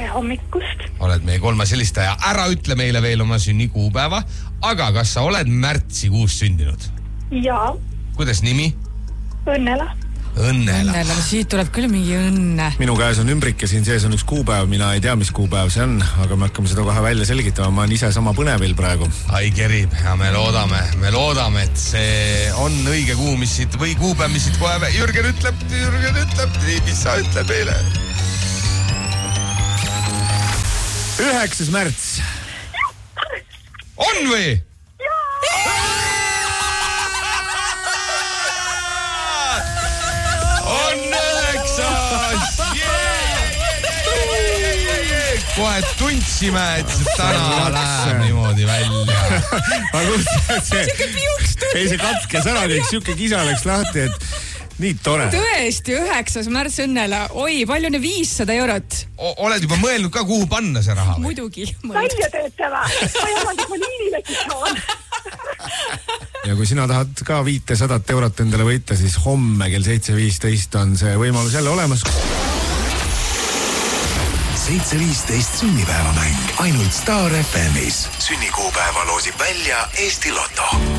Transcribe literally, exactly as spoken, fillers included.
hommikust. Oled meie kolmas helistaja. Ära ütle meile veel oma sünnikuupäeva, aga kas sa oled märtsikuus sündinud? Jaa. Kuidas nimi? Õnnela. Õnnela. Õnnela, siit tuleb küll mingi õnne. Minu käes on ümbrik ja siin sees on üks kuupäev. Mina ei tea, mis kuupäev see on, aga me hakkame seda kohe välja selgitama. Ma olen ise sama põnevil praegu. Ai kerib ja me loodame, me loodame, et see on õige kuu, mis siit või kuupäev, mis siit kohe Jürgen ütleb, Jürgen ütleb, mis sa ütleb meile? üheksas märts. On või? Kohe tundsime, et täna läheb niimoodi välja. Aga kus see? Ei, see katkes ära, nii siuke kisa läks lahti, et nii tore. Tõesti, üheksas märts Õnnela. Oi, palju on viissada eurot? O- oled juba mõelnud ka, kuhu panna see raha? Muidugi. Välja töötava. Ma ei omandi poliinilegi saan. Ja kui sina tahad ka viitesadat eurot endale võita, siis homme kell seitse viisteist on see võimalus jälle olemas. seitse viisteist sünnipäevamäng ainult Star F M-is. Sünnikuupäeva loosib välja Eesti Loto.